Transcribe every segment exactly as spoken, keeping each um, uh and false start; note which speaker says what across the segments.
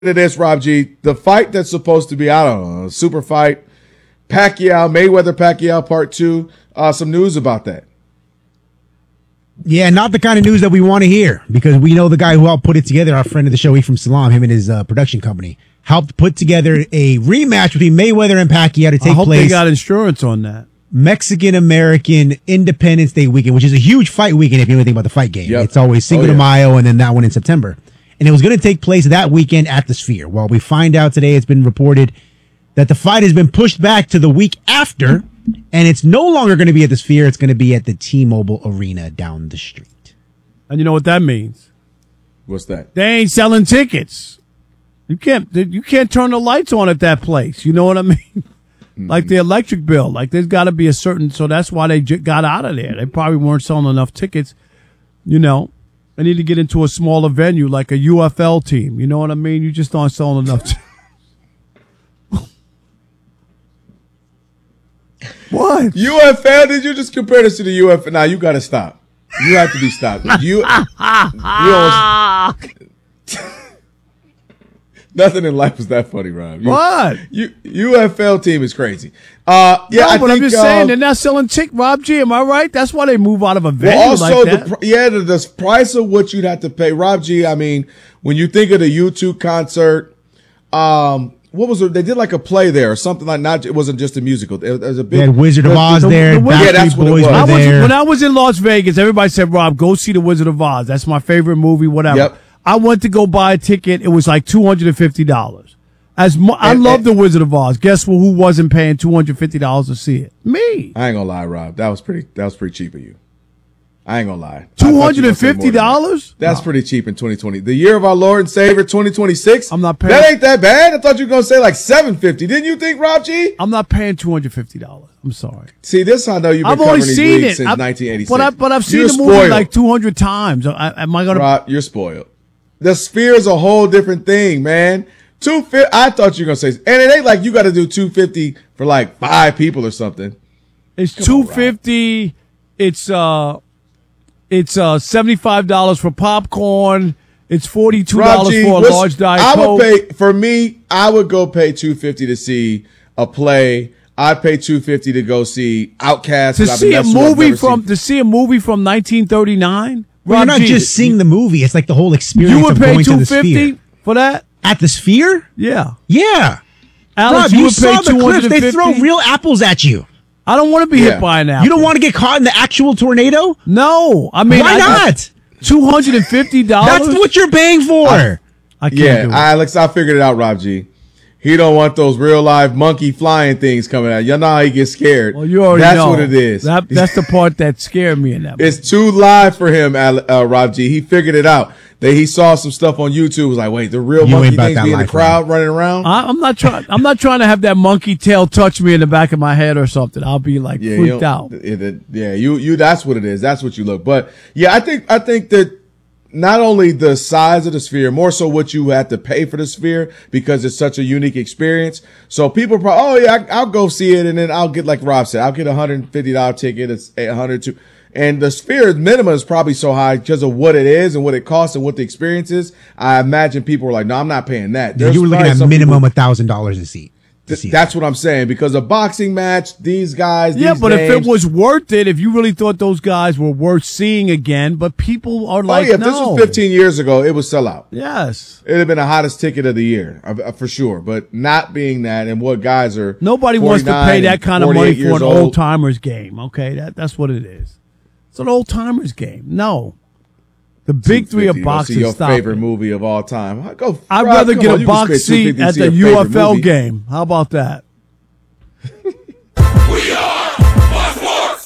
Speaker 1: to this, Rob G. The fight that's supposed to be, I don't know, a super fight, Pacquiao, Mayweather Pacquiao part two. Uh, some news about that.
Speaker 2: Yeah, not the kind of news that we want to hear, because we know the guy who helped put it together, our friend of the show, Ephraim Salam, him and his uh, production company, helped put together a rematch between Mayweather and Pacquiao to take
Speaker 3: I hope
Speaker 2: place.
Speaker 3: They got insurance on that.
Speaker 2: Mexican-American Independence Day weekend, which is a huge fight weekend if you know anything about the fight game.
Speaker 1: Yep.
Speaker 2: It's always Cinco
Speaker 1: Oh,
Speaker 2: de
Speaker 1: yeah.
Speaker 2: Mayo and then that one in September. And it was going to take place that weekend at the Sphere. Well, we find out today, it's been reported that the fight has been pushed back to the week after, and it's no longer going to be at the Sphere. It's going to be at the T-Mobile Arena down the street.
Speaker 3: And you know what that means?
Speaker 1: What's that?
Speaker 3: They ain't selling tickets. You can't you can't turn the lights on at that place. You know what I mean? Mm-hmm. Like the electric bill. Like there's got to be a certain, so that's why they j- got out of there. They probably weren't selling enough tickets. You know, they need to get into a smaller venue like a U F L team. You know what I mean? You just aren't selling enough tickets. What?
Speaker 1: U F L? Did you just compare this to the U F L? Now you got to stop. You have to be stopped. You, you almost, nothing in life is that funny, Rob. You,
Speaker 3: What?
Speaker 1: You, U F L team is crazy. Uh, yeah,
Speaker 3: no,
Speaker 1: I
Speaker 3: but
Speaker 1: think,
Speaker 3: I'm just
Speaker 1: uh,
Speaker 3: saying they're not selling tick. Rob G, am I right? That's why they move out of a venue
Speaker 1: Well, also,
Speaker 3: like that.
Speaker 1: the pr- yeah, the, the price of what you'd have to pay, Rob G. I mean, when you think of the U two concert, um, what was it? They did like a play there or something like not. It wasn't just a musical. It, it was a big.
Speaker 2: They had Wizard of
Speaker 1: the-
Speaker 2: Oz
Speaker 1: the-
Speaker 2: there.
Speaker 1: the-
Speaker 2: Backstreet
Speaker 1: yeah, that's what it
Speaker 2: Boys
Speaker 1: was.
Speaker 2: were
Speaker 3: I was,
Speaker 2: there.
Speaker 3: when I was in Las Vegas, everybody said, Rob, go see The Wizard of Oz. That's my favorite movie, whatever.
Speaker 1: Yep.
Speaker 3: I went to go buy a ticket. It was like two hundred fifty dollars. As mo- I
Speaker 1: And-
Speaker 3: love
Speaker 1: and-
Speaker 3: The Wizard of Oz. Guess who who wasn't paying two hundred fifty dollars to see it? Me.
Speaker 1: I ain't gonna lie, Rob. That was pretty. That was pretty cheap of you. I ain't gonna lie. I thought
Speaker 3: two
Speaker 1: you were
Speaker 3: hundred
Speaker 1: gonna say more
Speaker 3: fifty
Speaker 1: than that.
Speaker 3: dollars?
Speaker 1: That's pretty cheap in twenty twenty. The year of our Lord and Savior, twenty twenty-six.
Speaker 3: I'm not paying-
Speaker 1: That ain't that bad. I thought you were gonna say like seven fifty. Didn't you think, Rob G?
Speaker 3: I'm not paying two hundred fifty dollars. I'm sorry.
Speaker 1: See, this I know you've been
Speaker 3: I've
Speaker 1: covering
Speaker 3: only
Speaker 1: these
Speaker 3: seen
Speaker 1: leagues
Speaker 3: it.
Speaker 1: since
Speaker 3: I've-
Speaker 1: nineteen eighty-six.
Speaker 3: But, I, but I've seen
Speaker 1: You're
Speaker 3: the movie
Speaker 1: spoiled.
Speaker 3: like two hundred times. I, am I going to?
Speaker 1: Rob, you're spoiled. The Sphere is a whole different thing, man. Two fifty. I thought you were gonna say, and it ain't like you got to do two fifty for like five people or something.
Speaker 3: It's
Speaker 1: Come on,
Speaker 3: two
Speaker 1: Rob.
Speaker 3: fifty. It's uh, it's uh seventy five dollars for popcorn. It's forty two
Speaker 1: Rob
Speaker 3: dollars
Speaker 1: G,
Speaker 3: for a
Speaker 1: what's-
Speaker 3: large diet
Speaker 1: I
Speaker 3: Coke.
Speaker 1: would pay for me. I would go pay two fifty to see a play. I'd pay two fifty to go see Outkast.
Speaker 3: to
Speaker 1: that I've
Speaker 3: see a
Speaker 1: messed with, I've
Speaker 3: movie
Speaker 1: never
Speaker 3: from
Speaker 1: seen.
Speaker 3: to see a movie from nineteen thirty nine.
Speaker 2: Well, you're not just seeing the movie. It's like the whole experience
Speaker 3: You would
Speaker 2: of
Speaker 3: pay
Speaker 2: going to
Speaker 3: two
Speaker 2: the Sphere.
Speaker 3: fifty for that?
Speaker 2: At the Sphere?
Speaker 3: Yeah,
Speaker 2: Yeah.
Speaker 3: Alex,
Speaker 2: Rob,
Speaker 3: you,
Speaker 2: you
Speaker 3: would
Speaker 2: saw
Speaker 3: pay
Speaker 2: the
Speaker 3: two
Speaker 2: clips.
Speaker 3: hundred
Speaker 2: They
Speaker 3: fifty.
Speaker 2: throw real apples at you.
Speaker 3: I don't want to be
Speaker 1: Yeah.
Speaker 3: hit by an apple.
Speaker 2: You don't want to get caught in the actual tornado?
Speaker 3: No, I mean,
Speaker 2: Why
Speaker 3: I,
Speaker 2: not?
Speaker 3: Two hundred and fifty dollars.
Speaker 2: That's what you're paying for.
Speaker 3: I can't
Speaker 1: Yeah,
Speaker 3: do it.
Speaker 1: Alex, I figured it out, Rob G. He don't want those real live monkey flying things coming out. Y'all know how he gets scared.
Speaker 3: well, you already
Speaker 1: That's
Speaker 3: know
Speaker 1: what it is.
Speaker 3: That, that's the part that scared me in that. movie.
Speaker 1: It's too live for him, Ale- uh, Rob G. He figured it out. That he saw some stuff on YouTube. Was like, wait, the real
Speaker 2: You
Speaker 1: monkey
Speaker 2: ain't about
Speaker 1: things
Speaker 2: that
Speaker 1: be in the
Speaker 2: life,
Speaker 1: crowd running around.
Speaker 3: I, I'm not trying. I'm not trying to have that monkey tail touch me in the back of my head or something. I'll be like
Speaker 1: Yeah, you
Speaker 3: freaked out.
Speaker 1: don't- it- it- yeah, you you. That's what it is. That's what you look. But yeah, I think I think that not only the size of the Sphere, more so what you had to pay for the Sphere because it's such a unique experience. So people probably, oh yeah, I, I'll go see it, and then I'll get, like Rob said, I'll get a hundred and fifty dollar ticket. It's a hundred two. And the Sphere minimum is probably so high because of what it is and what it costs and what the experience is. I imagine people are like, no, I'm not paying that.
Speaker 2: Yeah,
Speaker 1: There's
Speaker 2: you were looking
Speaker 1: probably
Speaker 2: at
Speaker 1: some
Speaker 2: minimum
Speaker 1: people-
Speaker 2: a thousand dollars a seat. to see
Speaker 1: That's what I'm saying, because a boxing match, these guys,
Speaker 3: Yeah,
Speaker 1: these
Speaker 3: but if
Speaker 1: names-
Speaker 3: it was worth it, if you really thought those guys were worth seeing again, but people are like,
Speaker 1: oh yeah, if
Speaker 3: no.
Speaker 1: this was fifteen years ago, it would sell out.
Speaker 3: Yes.
Speaker 1: It'd have been the hottest ticket of the year, uh, for sure. But not being that, and what guys are
Speaker 3: Nobody wants to pay
Speaker 1: forty-nine
Speaker 3: that
Speaker 1: and
Speaker 3: kind of money
Speaker 1: forty-eight
Speaker 3: for
Speaker 1: years
Speaker 3: an
Speaker 1: old.
Speaker 3: old timers game. Okay, that that's what it is. It's an old timers game. No, the big three of
Speaker 1: two fifty to go
Speaker 3: boxing.
Speaker 1: see your
Speaker 3: stop
Speaker 1: favorite
Speaker 3: it.
Speaker 1: movie of all time. Go.
Speaker 3: I'd
Speaker 1: Rob,
Speaker 3: rather
Speaker 1: come
Speaker 3: get
Speaker 1: on,
Speaker 3: a
Speaker 1: you can
Speaker 3: box
Speaker 1: spend
Speaker 3: seat
Speaker 1: two fifty to
Speaker 3: at
Speaker 1: see
Speaker 3: the
Speaker 1: your favorite
Speaker 3: U F L
Speaker 1: movie.
Speaker 3: game. How about that?
Speaker 4: We are Fox Sports.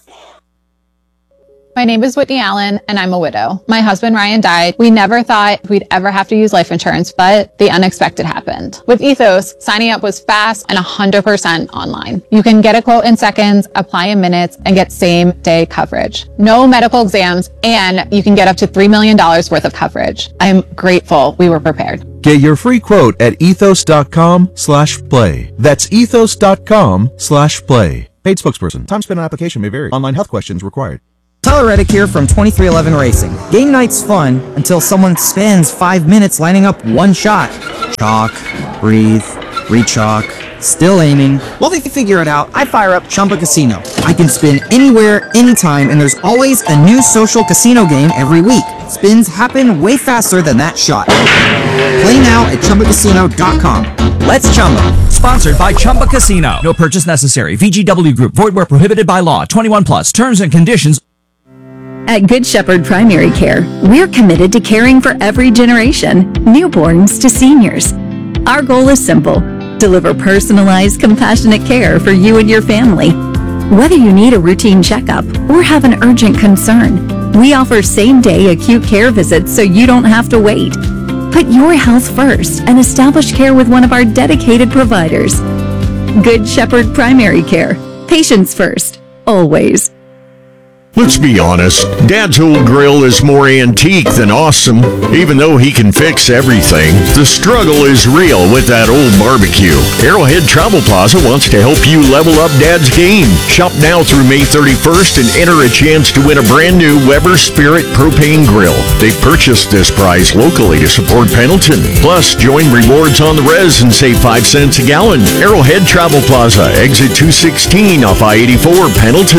Speaker 5: My name is Whitney Allen, and I'm a widow. My husband, Ryan, died. We never thought we'd ever have to use life insurance, but the unexpected happened. With Ethos, signing up was fast and one hundred percent online. You can get a quote in seconds, apply in minutes, and get same-day coverage. No medical exams, and you can get up to three million dollars worth of coverage. I'm grateful we were prepared.
Speaker 6: Get your free quote at ethos.com slash play. That's ethos.com slash play. Paid spokesperson. Time spent on application may vary. Online health questions required.
Speaker 7: Tyler Reddick here from twenty-three eleven Racing. Game night's fun until someone spends five minutes lining up one shot. Chalk, breathe, re-chalk, still aiming. While they figure it out, I fire up Chumba Casino. I can spin anywhere, anytime, and there's always a new social casino game every week. Spins happen way faster than that shot. Play now at Chumba Casino dot com. Let's Chumba.
Speaker 8: Sponsored by Chumba Casino. No purchase necessary. V G W Group. Void where prohibited by law. twenty-one plus. Terms and conditions.
Speaker 9: At Good Shepherd Primary Care, we're committed to caring for every generation, newborns to seniors. Our goal is simple: deliver personalized, compassionate care for you and your family. Whether you need a routine checkup or have an urgent concern, we offer same-day acute care visits so you don't have to wait. Put your health first and establish care with one of our dedicated providers. Good Shepherd Primary Care. Patients first, always.
Speaker 10: Let's be honest, Dad's old grill is more antique than awesome. Even though he can fix everything, the struggle is real with that old barbecue. Arrowhead Travel Plaza wants to help you level up Dad's game. Shop now through May thirty-first and enter a chance to win a brand new Weber Spirit propane grill. They purchased this prize locally to support Pendleton. Plus, join rewards on the res and save five cents a gallon. Arrowhead Travel Plaza, exit two sixteen off I eighty-four, Pendleton.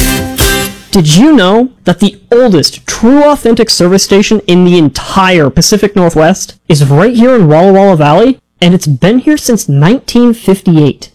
Speaker 11: Did you know that the oldest true authentic service station in the entire Pacific Northwest is right here in Walla Walla Valley? And it's been here since nineteen fifty-eight.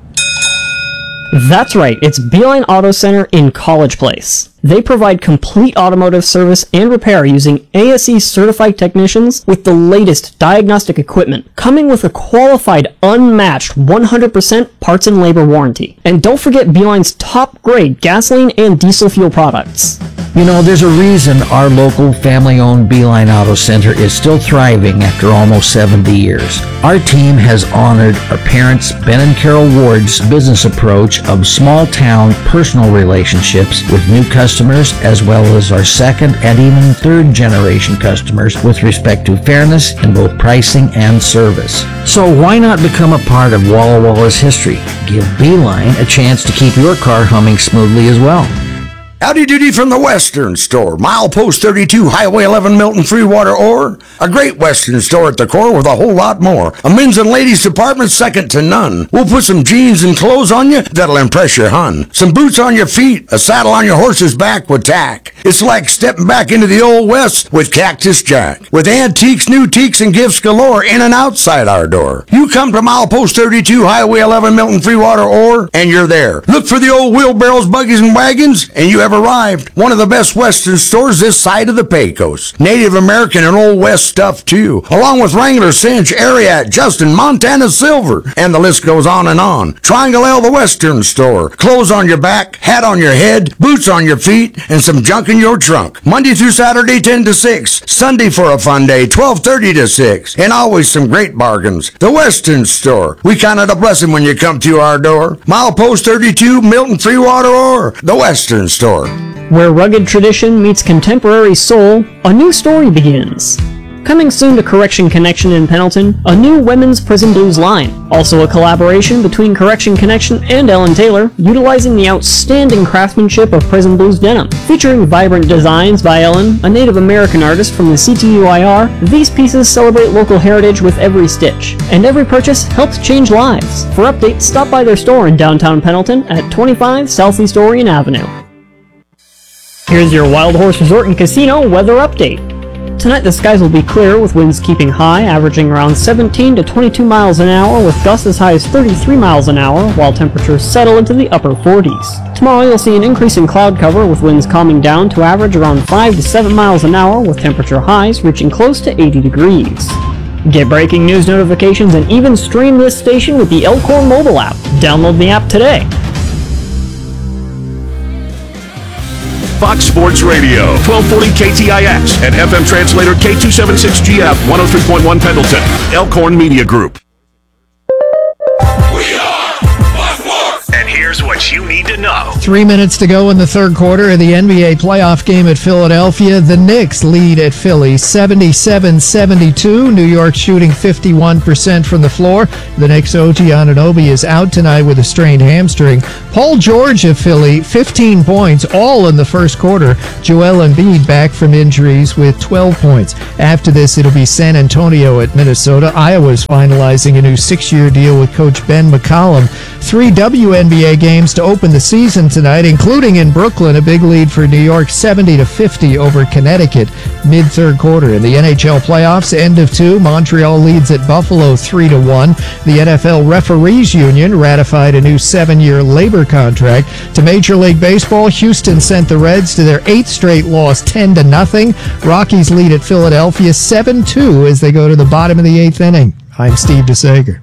Speaker 11: That's right, it's Beeline Auto Center in College Place. They provide complete automotive service and repair using A S E certified technicians with the latest diagnostic equipment, coming with a qualified, unmatched one hundred percent parts and labor warranty. And don't forget Beeline's top grade gasoline and diesel fuel products.
Speaker 12: You know, there's a reason our local family-owned Beeline Auto Center is still thriving after almost seventy years. Our team has honored our parents, Ben and Carol Ward's business approach of small-town personal relationships with new customers, as well as our second and even third-generation customers with respect to fairness in both pricing and service. So why not become a part of Walla Walla's history? Give Beeline a chance to keep your car humming smoothly as well.
Speaker 13: Howdy doody from the Western Store. Milepost thirty-two, Highway eleven, Milton Freewater Ore. A great Western store at the core with a whole lot more. A men's and ladies department second to none. We'll put some jeans and clothes on you that'll impress your hun. Some boots on your feet, a saddle on your horse's back with tack. It's like stepping back into the old West with Cactus Jack. With antiques, new teaks, and gifts galore in and outside our door. You come to Milepost thirty-two, Highway eleven, Milton Freewater Ore, and you're there. Look for the old wheelbarrows, buggies, and wagons, and you have arrived. One of the best Western stores this side of the Pecos. Native American and Old West stuff too, along with Wrangler, Cinch, Ariat, Justin, Montana Silver, and the list goes on and on. Triangle L, the Western Store. Clothes on your back, hat on your head, boots on your feet, and some junk in your trunk. Monday through Saturday, ten to six. Sunday for a fun day, twelve thirty to six. And always some great bargains. The Western Store. We count it a blessing when you come to our door. Milepost thirty-two, Milton Freewater Ore. The Western Store.
Speaker 11: Where rugged tradition meets contemporary soul, a new story begins. Coming soon to Correction Connection in Pendleton, a new women's Prison Blues line. Also a collaboration between Correction Connection and Ellen Taylor, utilizing the outstanding craftsmanship of Prison Blues denim. Featuring vibrant designs by Ellen, a Native American artist from the C T U I R, these pieces celebrate local heritage with every stitch. And every purchase helps change lives. For updates, stop by their store in downtown Pendleton at twenty-five Southeast Orion Avenue. Here's your Wild Horse Resort and Casino weather update. Tonight the skies will be clear with winds keeping high, averaging around seventeen to twenty-two miles an hour with gusts as high as thirty-three miles an hour, while temperatures settle into the upper forties. Tomorrow you'll see an increase in cloud cover with winds calming down to average around five to seven miles an hour with temperature highs reaching close to eighty degrees. Get breaking news notifications and even stream this station with the Elkhorn mobile app. Download the app today.
Speaker 10: Fox Sports Radio, twelve forty K T I X, and F M translator K two seventy-six G F, one oh three point one Pendleton, Elkhorn Media Group.
Speaker 4: We are Fox Sports!
Speaker 10: And here
Speaker 14: here's what you need to know.
Speaker 15: Three minutes to go in the third quarter of the N B A playoff game at Philadelphia. The Knicks lead at Philly seventy-seven seventy-two. New York shooting fifty-one percent from the floor. The Knicks' O G Anunoby is out tonight with a strained hamstring. Paul George of Philly, fifteen points, all in the first quarter. Joel Embiid back from injuries with twelve points. After this, it'll be San Antonio at Minnesota. Iowa's finalizing a new six-year deal with Coach Ben McCollum. Three W N B A games to open the season tonight, including in Brooklyn, a big lead for New York, seventy to fifty over Connecticut, mid-third quarter. In the N H L playoffs, end of two, Montreal leads at Buffalo three to one. The N F L Referees Union ratified a new seven-year labor contract. To Major League Baseball, Houston sent the Reds to their eighth straight loss, ten to nothing. Rockies lead at Philadelphia seven two as they go to the bottom of the eighth inning. I'm Steve DeSager.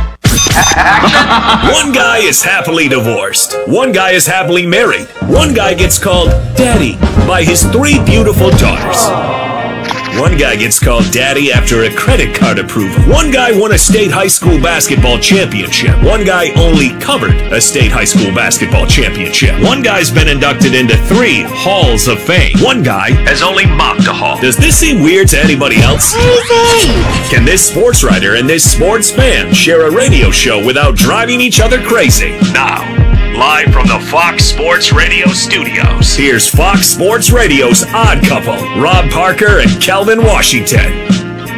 Speaker 14: One guy is happily divorced. One guy is happily married. One guy gets called Daddy by his three beautiful daughters. One guy gets called Daddy after a credit card approval. One guy won a state high school basketball championship. One guy only covered a state high school basketball championship. One guy's been inducted into three halls of fame. One guy has only mopped a hall. Does this seem weird to anybody else? Crazy! Can this sports writer and this sports fan share a radio show without driving each other crazy? Now, live from the Fox Sports Radio studios, here's Fox Sports Radio's Odd Couple, Rob Parker and Calvin Washington.